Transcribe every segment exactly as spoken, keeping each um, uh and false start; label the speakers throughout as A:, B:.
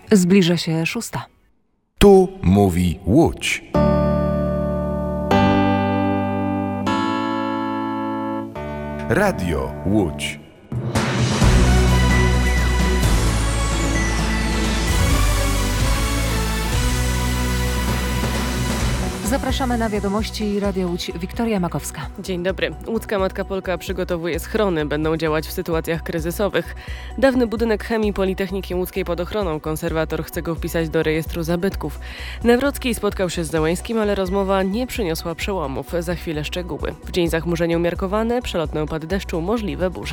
A: Zbliża się szósta.
B: Tu mówi Łódź. Radio Łódź.
A: Zapraszamy na wiadomości Radia Łódź. Wiktoria Makowska.
C: Dzień dobry. Łódzka Matka Polka przygotowuje schrony. Będą działać w sytuacjach kryzysowych. Dawny budynek chemii Politechniki Łódzkiej pod ochroną. Konserwator chce go wpisać do rejestru zabytków. Nawrocki spotkał się z Zełenськim, ale rozmowa nie przyniosła przełomów. Za chwilę szczegóły. W dzień zachmurzenie umiarkowane, przelotne opady deszczu, możliwe burze.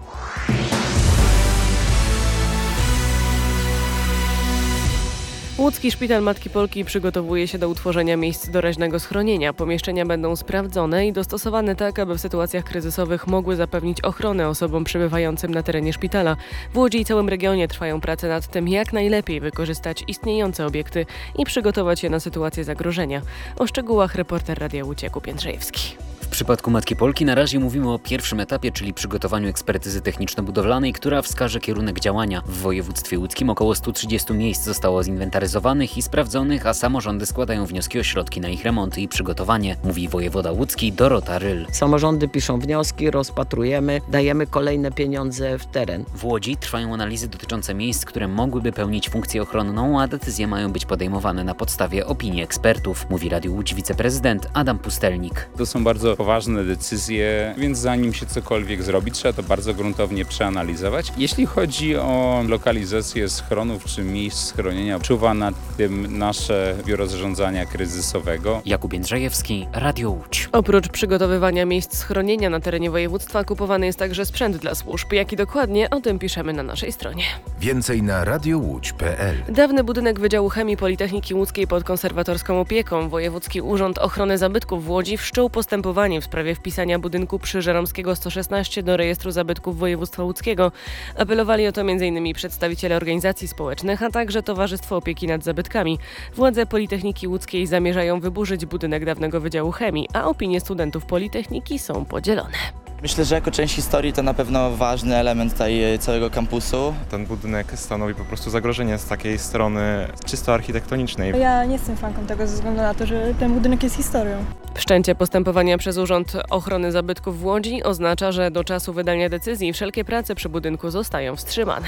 C: Łódzki Szpital Matki Polki przygotowuje się do utworzenia miejsc doraźnego schronienia. Pomieszczenia będą sprawdzone i dostosowane tak, aby w sytuacjach kryzysowych mogły zapewnić ochronę osobom przebywającym na terenie szpitala. W Łodzi i całym regionie trwają prace nad tym, jak najlepiej wykorzystać istniejące obiekty i przygotować je na sytuację zagrożenia. O szczegółach reporter Radia Łódź Jakub Jędrzejewski.
D: W przypadku Matki Polki na razie mówimy o pierwszym etapie, czyli przygotowaniu ekspertyzy techniczno-budowlanej, która wskaże kierunek działania. W województwie łódzkim około stu trzydziestu miejsc zostało zinwentaryzowanych i sprawdzonych, a samorządy składają wnioski o środki na ich remonty i przygotowanie, mówi wojewoda łódzki Dorota Ryl.
E: Samorządy piszą wnioski, rozpatrujemy, dajemy kolejne pieniądze w teren.
D: W Łodzi trwają analizy dotyczące miejsc, które mogłyby pełnić funkcję ochronną, a decyzje mają być podejmowane na podstawie opinii ekspertów, mówi Radiu Łódź wiceprezydent Adam Pustelnik.
F: To są bardzo poważne decyzje, więc zanim się cokolwiek zrobi, trzeba to bardzo gruntownie przeanalizować. Jeśli chodzi o lokalizację schronów czy miejsc schronienia, czuwa nad tym nasze Biuro Zarządzania Kryzysowego.
D: Jakub Jędrzejewski, Radio Łódź.
C: Oprócz przygotowywania miejsc schronienia na terenie województwa kupowany jest także sprzęt dla służb. Jaki dokładnie? O tym piszemy na naszej stronie.
B: Więcej na radiowódź kropka pe el.
C: Dawny budynek Wydziału Chemii Politechniki Łódzkiej pod konserwatorską opieką. Wojewódzki Urząd Ochrony Zabytków w Łodzi wszczął postępowanie w sprawie wpisania budynku przy Żeromskiego sto szesnaście do rejestru zabytków województwa łódzkiego. Apelowali o to m.in. przedstawiciele organizacji społecznych, a także Towarzystwo Opieki nad Zabytkami. Władze Politechniki Łódzkiej zamierzają wyburzyć budynek dawnego Wydziału Chemii, a opinie studentów Politechniki są podzielone.
G: Myślę, że jako część historii to na pewno ważny element tutaj całego kampusu.
H: Ten budynek stanowi po prostu zagrożenie z takiej strony czysto architektonicznej.
I: Ja nie jestem fanką tego ze względu na to, że ten budynek jest historią.
C: Wszczęcie postępowania przez Urząd Ochrony Zabytków w Łodzi oznacza, że do czasu wydania decyzji wszelkie prace przy budynku zostają wstrzymane.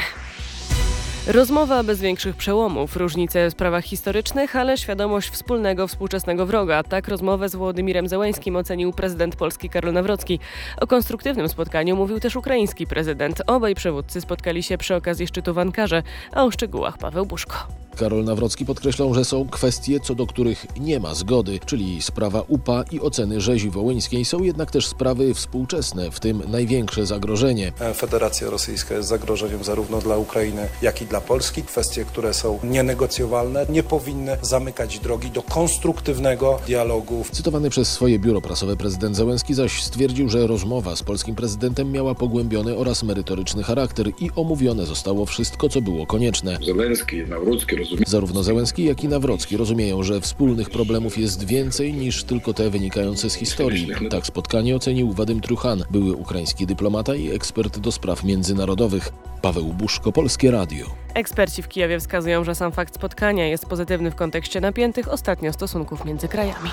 C: Rozmowa bez większych przełomów, różnice w sprawach historycznych, ale świadomość wspólnego, współczesnego wroga. Tak rozmowę z Wołodymyrem Zełenськim ocenił prezydent Polski Karol Nawrocki. O konstruktywnym spotkaniu mówił też ukraiński prezydent. Obaj przywódcy spotkali się przy okazji szczytu w Ankarze, a o szczegółach Paweł Buszko.
J: Karol Nawrocki podkreślał, że są kwestie, co do których nie ma zgody, czyli sprawa U P A i oceny rzezi wołyńskiej. Są jednak też sprawy współczesne, w tym największe zagrożenie.
K: Federacja Rosyjska jest zagrożeniem zarówno dla Ukrainy, jak i dla Polski. Kwestie, które są nienegocjowalne, nie powinny zamykać drogi do konstruktywnego dialogu.
J: Cytowany przez swoje biuro prasowe prezydent Zełenski zaś stwierdził, że rozmowa z polskim prezydentem miała pogłębiony oraz merytoryczny charakter i omówione zostało wszystko, co było konieczne.
L: Zełenski, Nawrocki rozumie.
J: Zarówno Zełenski, jak i Nawrocki rozumieją, że wspólnych problemów jest więcej niż tylko te wynikające z historii. Tak spotkanie ocenił Wadym Truchan, były ukraiński dyplomata i ekspert do spraw międzynarodowych. Paweł Buszko, Polskie Radio.
C: Eksperci w Kijowie wskazują, że sam fakt spotkania jest pozytywny w kontekście napiętych ostatnio stosunków między krajami.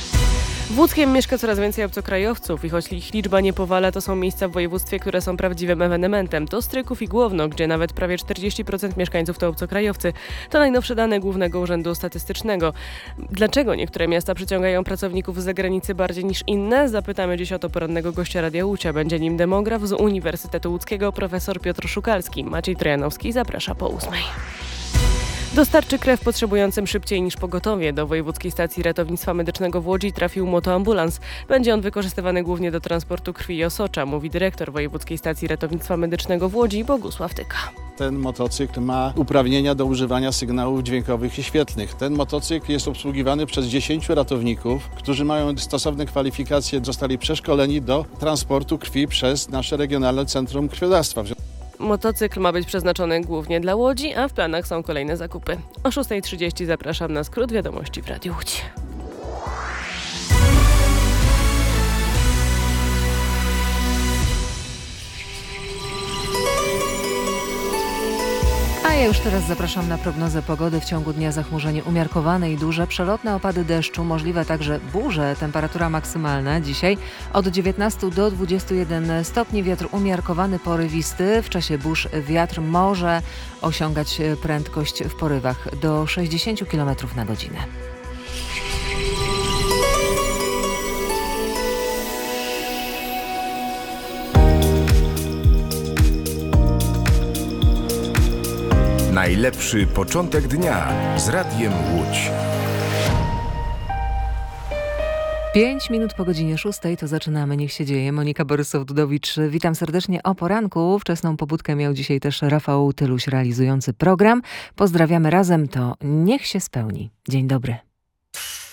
C: W Łódzkiem mieszka coraz więcej obcokrajowców i choć ich liczba nie powala, to są miejsca w województwie, które są prawdziwym ewenementem. To Stryków i Głowno, gdzie nawet prawie czterdzieści procent mieszkańców to obcokrajowcy. To najnowsze dane Głównego Urzędu Statystycznego. Dlaczego niektóre miasta przyciągają pracowników z zagranicy bardziej niż inne? Zapytamy dziś o to porannego gościa Radia Łódź. Będzie nim demograf z Uniwersytetu Łódzkiego profesor Piotr Szukalski. Maciej Trojanowski zaprasza po ósmej. Dostarczy krew potrzebującym szybciej niż pogotowie. Do Wojewódzkiej Stacji Ratownictwa Medycznego w Łodzi trafił motoambulans. Będzie on wykorzystywany głównie do transportu krwi i osocza, mówi dyrektor Wojewódzkiej Stacji Ratownictwa Medycznego w Łodzi Bogusław Tyka.
M: Ten motocykl ma uprawnienia do używania sygnałów dźwiękowych i świetlnych. Ten motocykl jest obsługiwany przez dziesięciu ratowników, którzy mają stosowne kwalifikacje, zostali przeszkoleni do transportu krwi przez nasze Regionalne Centrum Krwiodawstwa.
C: Motocykl ma być przeznaczony głównie dla Łodzi, a w planach są kolejne zakupy. O szósta trzydzieści zapraszam na skrót wiadomości w Radiu Łódź.
A: A ja już teraz zapraszam na prognozę pogody. W ciągu dnia zachmurzenie umiarkowane i duże, przelotne opady deszczu, możliwe także burze. Temperatura maksymalna dzisiaj od dziewiętnastu do dwudziestu jeden stopni. Wiatr umiarkowany, porywisty. W czasie burz wiatr może osiągać prędkość w porywach do sześćdziesięciu kilometrów na godzinę.
B: Najlepszy początek dnia z Radiem Łódź.
A: Pięć minut po godzinie szóstej to zaczynamy. Niech się dzieje. Monika Borysow-Dudowicz. Witam serdecznie o poranku. Wczesną pobudkę miał dzisiaj też Rafał Tyluś realizujący program. Pozdrawiamy razem. To niech się spełni. Dzień dobry.